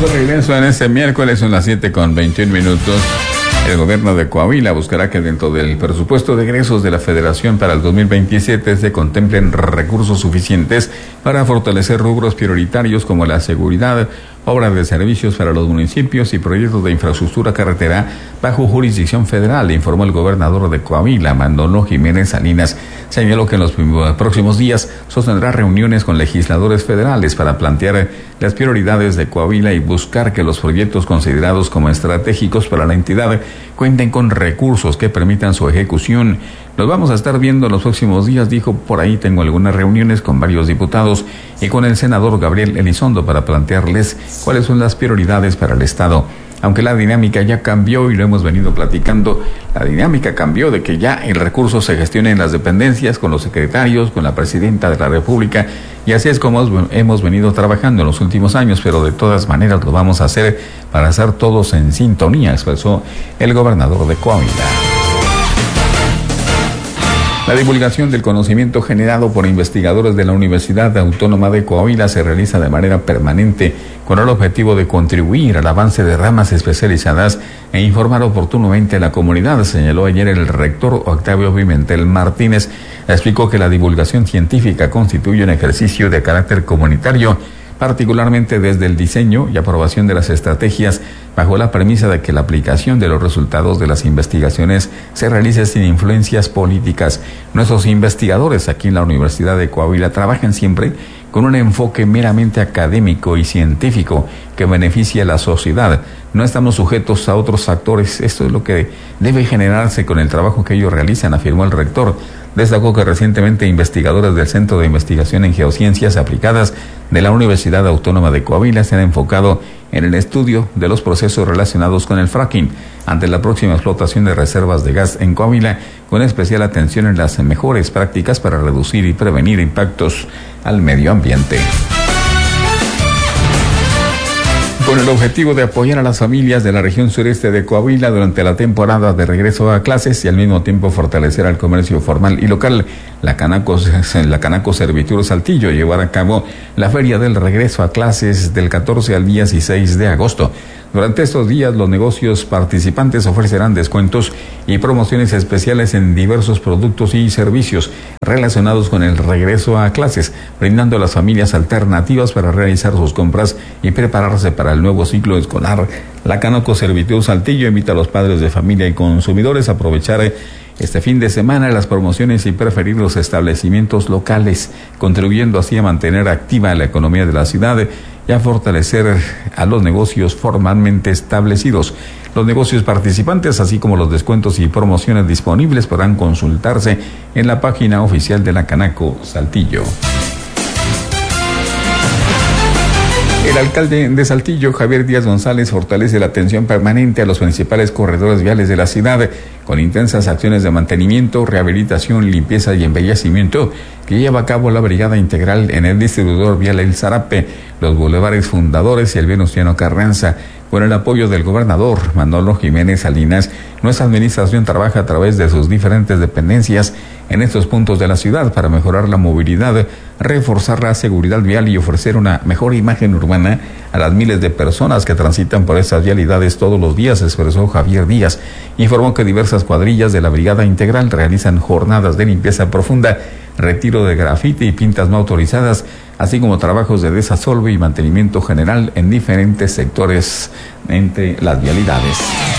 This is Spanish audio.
de regreso en este miércoles, son las 7:21. El gobierno de Coahuila buscará que dentro del presupuesto de egresos de la Federación para el 2027 se contemplen recursos suficientes para fortalecer rubros prioritarios como la seguridad, obras de servicios para los municipios y proyectos de infraestructura carretera bajo jurisdicción federal, informó el gobernador de Coahuila, Manolo Jiménez Salinas. Señaló que en los próximos días sostendrá reuniones con legisladores federales para plantear las prioridades de Coahuila y buscar que los proyectos considerados como estratégicos para la entidad cuenten con recursos que permitan su ejecución. Los vamos a estar viendo en los próximos días, dijo. Por ahí tengo algunas reuniones con varios diputados y con el senador Gabriel Elizondo para plantearles cuáles son las prioridades para el Estado. Aunque la dinámica ya cambió y lo hemos venido platicando, la dinámica cambió de que ya el recurso se gestione en las dependencias, con los secretarios, con la presidenta de la República, y así es como hemos venido trabajando en los últimos años, pero de todas maneras lo vamos a hacer para estar todos en sintonía, expresó el gobernador de Coahuila. La divulgación del conocimiento generado por investigadores de la Universidad Autónoma de Coahuila se realiza de manera permanente con el objetivo de contribuir al avance de ramas especializadas e informar oportunamente a la comunidad, señaló ayer el rector Octavio Pimentel Martínez. Explicó que la divulgación científica constituye un ejercicio de carácter comunitario, particularmente desde el diseño y aprobación de las estrategias, bajo la premisa de que la aplicación de los resultados de las investigaciones se realice sin influencias políticas. Nuestros investigadores aquí en la Universidad de Coahuila trabajan siempre con un enfoque meramente académico y científico que beneficie a la sociedad. No estamos sujetos a otros factores. Esto es lo que debe generarse con el trabajo que ellos realizan, afirmó el rector. Destacó que recientemente investigadores del Centro de Investigación en Geociencias Aplicadas de la Universidad Autónoma de Coahuila se han enfocado en el estudio de los procesos relacionados con el fracking ante la próxima explotación de reservas de gas en Coahuila, con especial atención en las mejores prácticas para reducir y prevenir impactos al medio ambiente. Con el objetivo de apoyar a las familias de la región sureste de Coahuila durante la temporada de regreso a clases y al mismo tiempo fortalecer al comercio formal y local, la Canaco Servitur Saltillo llevará a cabo la Feria del Regreso a Clases del 14 al 16 de agosto. Durante estos días, los negocios participantes ofrecerán descuentos y promociones especiales en diversos productos y servicios relacionados con el regreso a clases, brindando a las familias alternativas para realizar sus compras y prepararse para el nuevo ciclo escolar. La Canaco Servitur Saltillo invita a los padres de familia y consumidores a aprovechar este fin de semana las promociones y preferir los establecimientos locales, contribuyendo así a mantener activa la economía de la ciudad y a fortalecer a los negocios formalmente establecidos. Los negocios participantes, así como los descuentos y promociones disponibles, podrán consultarse en la página oficial de la Canaco Saltillo. El alcalde de Saltillo, Javier Díaz González, fortalece la atención permanente a los principales corredores viales de la ciudad con intensas acciones de mantenimiento, rehabilitación, limpieza y embellecimiento que lleva a cabo la Brigada Integral en el distribuidor vial El Zarape, los bulevares Fundadores y el Venustiano Carranza. Con el apoyo del gobernador Manolo Jiménez Salinas, nuestra administración trabaja a través de sus diferentes dependencias en estos puntos de la ciudad para mejorar la movilidad, reforzar la seguridad vial y ofrecer una mejor imagen urbana a las miles de personas que transitan por estas vialidades todos los días, expresó Javier Díaz. Informó que diversas cuadrillas de la Brigada Integral realizan jornadas de limpieza profunda, retiro de grafiti y pintas no autorizadas, así como trabajos de desasolve y mantenimiento general en diferentes sectores entre las vialidades.